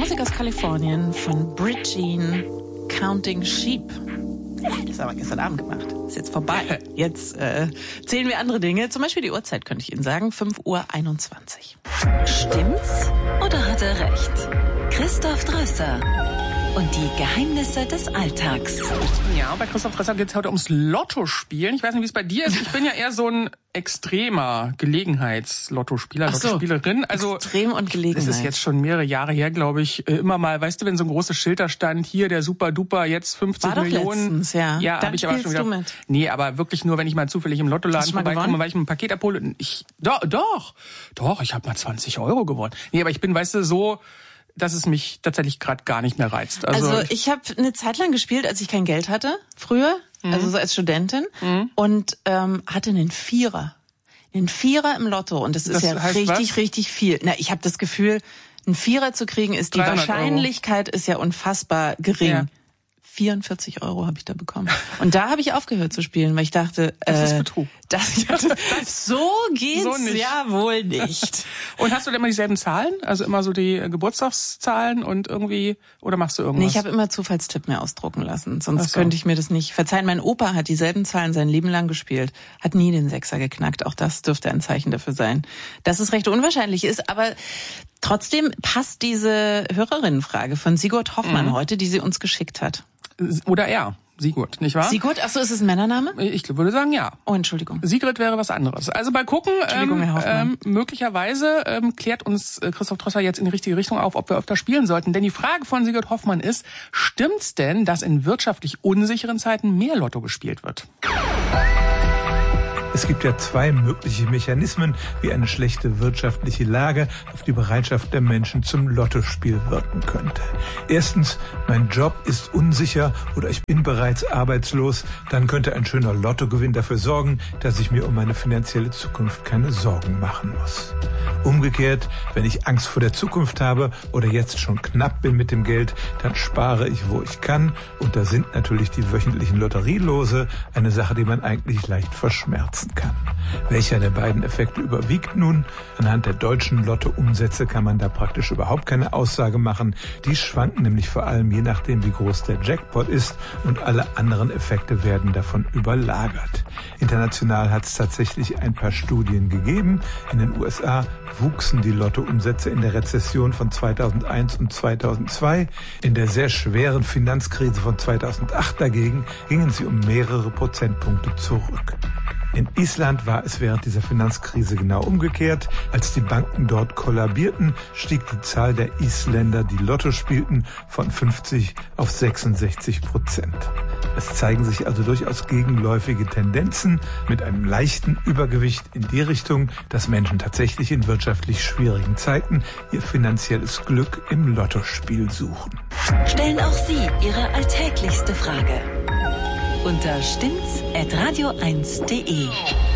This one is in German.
Musik aus Kalifornien von Brit Jean, Counting Sheep. Das haben wir gestern Abend gemacht. Ist jetzt vorbei. Jetzt zählen wir andere Dinge. Zum Beispiel die Uhrzeit, könnte ich Ihnen sagen. 5:21 Uhr. Stimmt's oder hat er recht? Christoph Drösser und die Geheimnisse des Alltags. Ja, bei Christoph Drösser geht es heute ums Lottospielen. Ich weiß nicht, wie es bei dir ist. Ich bin ja eher so ein extremer Gelegenheits-Lottospieler, Lottospielerin. Also extrem und Gelegenheit. Das ist jetzt schon mehrere Jahre her, glaube ich. Immer mal, weißt du, wenn so ein großes Schild da stand, hier der Super-Duper, jetzt 50 War Millionen. Doch letztens, ja. Ja, habe ich aber schon wieder. Du mit? Nee, aber wirklich nur, wenn ich mal zufällig im Lottoladen vorbeikomme, weil ich ein Paket abhole. Doch, ich habe mal 20 € gewonnen. Nee, aber ich bin, weißt du, so, dass es mich tatsächlich gerade gar nicht mehr reizt. Also ich habe eine Zeit lang gespielt, als ich kein Geld hatte, früher, also so als Studentin, und hatte einen Vierer. Einen Vierer im Lotto, und das ist ja richtig viel. Na, ich habe das Gefühl, einen Vierer zu kriegen, ist die Wahrscheinlichkeit ist ja unfassbar gering. Ja. 44 € habe ich da bekommen. Und da habe ich aufgehört zu spielen, weil ich dachte, das ist Betrug. So geht's so ja wohl nicht. Und hast du denn immer dieselben Zahlen? Also immer so die Geburtstagszahlen und irgendwie, oder machst du irgendwas? Nee, ich habe immer Zufallstipp mir ausdrucken lassen, sonst könnte ich mir das nicht verzeihen. Mein Opa hat dieselben Zahlen sein Leben lang gespielt, hat nie den Sechser geknackt. Auch das dürfte ein Zeichen dafür sein, dass es recht unwahrscheinlich ist, aber trotzdem passt diese Hörerinnenfrage von Sigurd Hoffmann heute, die sie uns geschickt hat. Oder er, Sigurd, nicht wahr? Sigurd, achso, ist es ein Männername? Ich würde sagen, ja. Oh, Entschuldigung. Sigrid wäre was anderes. Also mal gucken, möglicherweise klärt uns Christoph Drösser jetzt in die richtige Richtung auf, ob wir öfter spielen sollten. Denn die Frage von Sigurd Hoffmann ist, stimmt's denn, dass in wirtschaftlich unsicheren Zeiten mehr Lotto gespielt wird? Es gibt ja zwei mögliche Mechanismen, wie eine schlechte wirtschaftliche Lage auf die Bereitschaft der Menschen zum Lottospiel wirken könnte. Erstens, mein Job ist unsicher oder ich bin bereits arbeitslos. Dann könnte ein schöner Lottogewinn dafür sorgen, dass ich mir um meine finanzielle Zukunft keine Sorgen machen muss. Umgekehrt, wenn ich Angst vor der Zukunft habe oder jetzt schon knapp bin mit dem Geld, dann spare ich, wo ich kann. Und da sind natürlich die wöchentlichen Lotterielose eine Sache, die man eigentlich leicht verschmerzen kann. Welcher der beiden Effekte überwiegt nun? Anhand der deutschen Lottoumsätze kann man da praktisch überhaupt keine Aussage machen. Die schwanken nämlich vor allem je nachdem, wie groß der Jackpot ist, und alle anderen Effekte werden davon überlagert. International hat es tatsächlich ein paar Studien gegeben. In den USA wuchsen die Lottoumsätze in der Rezession von 2001 und 2002. In der sehr schweren Finanzkrise von 2008 dagegen gingen sie um mehrere Prozentpunkte zurück. In Island war es während dieser Finanzkrise genau umgekehrt. Als die Banken dort kollabierten, stieg die Zahl der Isländer, die Lotto spielten, von 50 auf 66%. Es zeigen sich also durchaus gegenläufige Tendenzen mit einem leichten Übergewicht in die Richtung, dass Menschen tatsächlich in wirtschaftlich schwierigen Zeiten ihr finanzielles Glück im Lottospiel suchen. Stellen auch Sie Ihre alltäglichste Frage unter stimmt's@radio1.de.